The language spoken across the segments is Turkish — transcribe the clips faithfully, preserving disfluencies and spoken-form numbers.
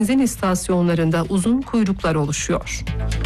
benzin istasyonlarında uzun kuyruklar oluşuyor.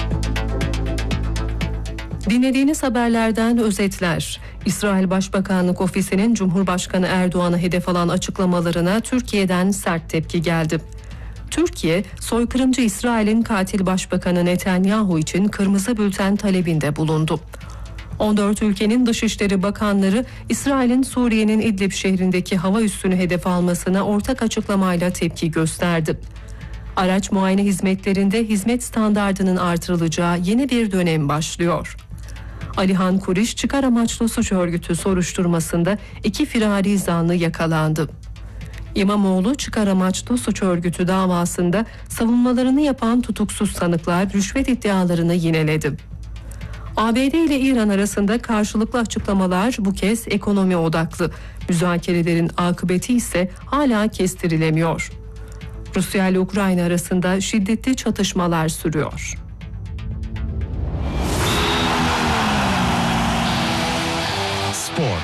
Dinlediğiniz haberlerden özetler. İsrail Başbakanlık Ofisi'nin Cumhurbaşkanı Erdoğan'ı hedef alan açıklamalarına Türkiye'den sert tepki geldi. Türkiye, soykırımcı İsrail'in katil başbakanı Netanyahu için kırmızı bülten talebinde bulundu. on dört ülkenin Dışişleri Bakanları İsrail'in Suriye'nin İdlib şehrindeki hava üssünü hedef almasına ortak açıklamayla tepki gösterdi. Araç muayene hizmetlerinde hizmet standardının artırılacağı yeni bir dönem başlıyor. Alihan Kuriş çıkar amaçlı suç örgütü soruşturmasında iki firari zanlı yakalandı. İmamoğlu çıkar amaçlı suç örgütü davasında savunmalarını yapan tutuksuz sanıklar rüşvet iddialarını yineledi. A B D ile İran arasında karşılıklı açıklamalar bu kez ekonomi odaklı. Müzakerelerin akıbeti ise hala kestirilemiyor. Rusya ile Ukrayna arasında şiddetli çatışmalar sürüyor. Spor.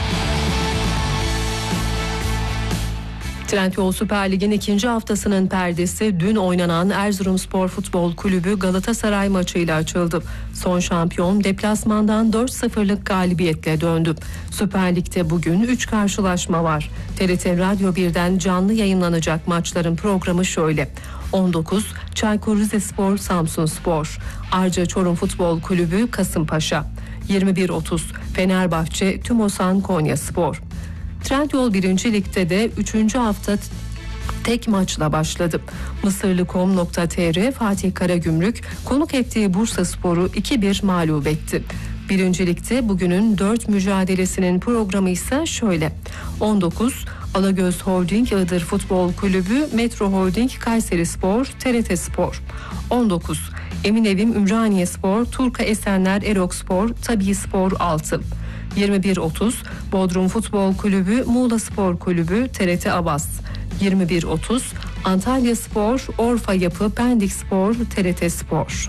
Trendyol Süper Lig'in ikinci haftasının perdesi dün oynanan Erzurumspor Futbol Kulübü Galatasaray maçıyla açıldı. Son şampiyon deplasmandan dört sıfırlık galibiyetle döndü. Süper Lig'de bugün üç karşılaşma var. T R T Radyo birden canlı yayınlanacak maçların programı şöyle: on dokuz Çaykur Rizespor Samsunspor, Arca Çorum Futbol Kulübü Kasımpaşa, yirmi bir otuz Fenerbahçe Tümosan Konyaspor. Trendyol birinci Lig'de de üçüncü hafta tek maçla başladı. Mısırlı nokta com nokta t r Fatih Karagümrük konuk ettiği Bursaspor'u iki bir mağlup etti. birinci Lig'de bugünün dört mücadelesinin programı ise şöyle: on dokuz Alagöz Holding Iğdır Futbol Kulübü Metro Holding Kayserispor T R T Spor, on dokuz Eminevim Ümraniyespor Turka Esenler Erokspor Tabii Spor altı, yirmi bir otuz Bodrum Futbol Kulübü Muğla Spor Kulübü T R T Abas, yirmi bir otuz Antalya Spor Orfa Yapı Pendik Spor T R T Spor.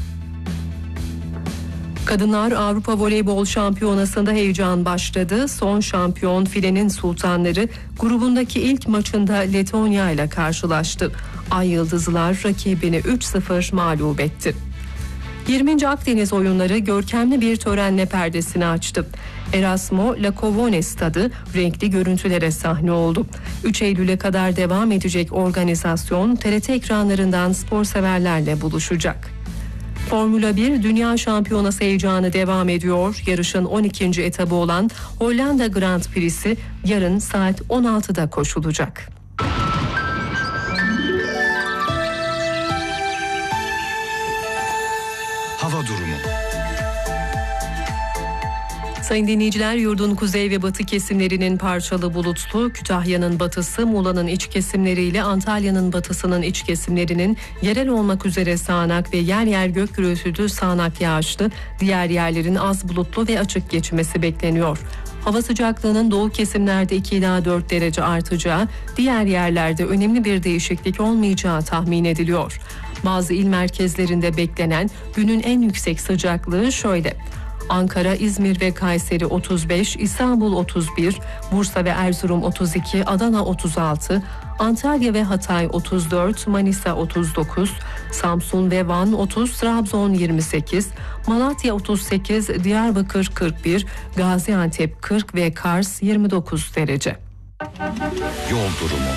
Kadınlar Avrupa Voleybol Şampiyonası'nda heyecan başladı. Son şampiyon Filenin Sultanları grubundaki ilk maçında Letonya ile karşılaştı. Ay Yıldızlar rakibini üç sıfır mağlup etti. yirminci Akdeniz Oyunları görkemli bir törenle perdesini açtı. Erasmo Lakovone Stadı renkli görüntülere sahne oldu. üç Eylül'e kadar devam edecek organizasyon T R T ekranlarından spor severlerle buluşacak. Formula bir Dünya Şampiyonası heyecanı devam ediyor. Yarışın on ikinci etabı olan Hollanda Grand Prix'si yarın saat on altıda koşulacak. Hava durumu. Sayın dinleyiciler, yurdun kuzey ve batı kesimlerinin parçalı bulutlu, Kütahya'nın batısı, Muğla'nın iç kesimleriyle Antalya'nın batısının iç kesimlerinin yerel olmak üzere sağanak ve yer yer gök gürültülü sağanak yağışlı, diğer yerlerin az bulutlu ve açık geçmesi bekleniyor. Hava sıcaklığının doğu kesimlerde iki ila dört derece artacağı, diğer yerlerde önemli bir değişiklik olmayacağı tahmin ediliyor. Bazı il merkezlerinde beklenen günün en yüksek sıcaklığı şöyle: Ankara, İzmir ve Kayseri otuz beş, İstanbul otuz bir, Bursa ve Erzurum otuz iki, Adana otuz altı, Antalya ve Hatay otuz dört, Manisa otuz dokuz, Samsun ve Van otuz, Trabzon yirmi sekiz, Malatya otuz sekiz, Diyarbakır kırk bir, Gaziantep kırk ve Kars yirmi dokuz derece. Yol durumu.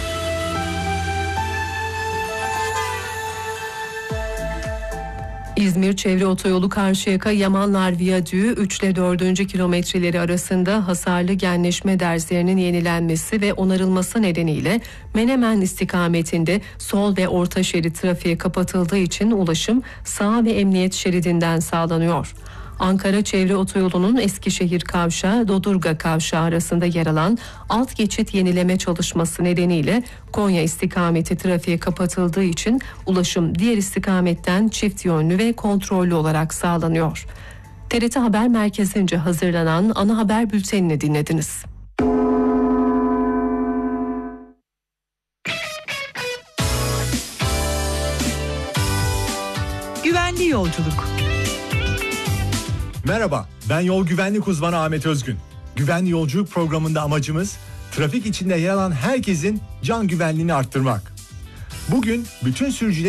İzmir Çevre Otoyolu Karşıyaka Yamanlar Viyadüğü üç ile dördüncü kilometreleri arasında hasarlı genleşme derslerinin yenilenmesi ve onarılması nedeniyle Menemen istikametinde sol ve orta şerit trafiğe kapatıldığı için ulaşım sağ ve emniyet şeridinden sağlanıyor. Ankara Çevre Otoyolu'nun Eskişehir Kavşağı Dodurga Kavşağı arasında yer alan alt geçit yenileme çalışması nedeniyle Konya istikameti trafiğe kapatıldığı için ulaşım diğer istikametten çift yönlü ve kontrollü olarak sağlanıyor. T R T Haber Merkezi'nce hazırlanan ana haber bültenini dinlediniz. Güvenli yolculuk. Merhaba, ben yol güvenlik uzmanı Ahmet Özgün. Güvenli yolculuk programında amacımız trafik içinde yer alan herkesin can güvenliğini arttırmak. Bugün bütün sürücüler